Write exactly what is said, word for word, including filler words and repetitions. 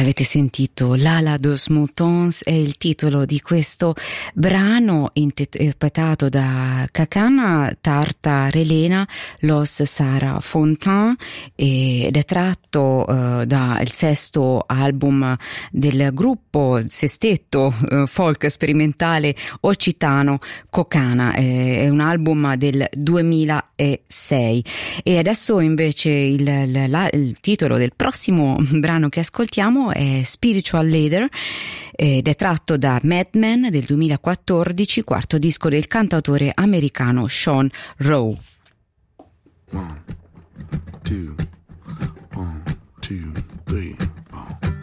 l'avete sentito, L'ala dos moutons è il titolo di questo brano interpretato da Cacana Tartarelena Los Sara Fontan ed è tratto uh, dal sesto album del gruppo sestetto uh, folk sperimentale occitano Cocana. È un album del duemilasei e adesso invece il, il, la, il titolo del prossimo brano che ascoltiamo è Spiritual Leader ed è tratto da Mad Men del duemilaquattordici, quarto disco del cantautore americano Sean Rowe. One, two, one, two, three, four.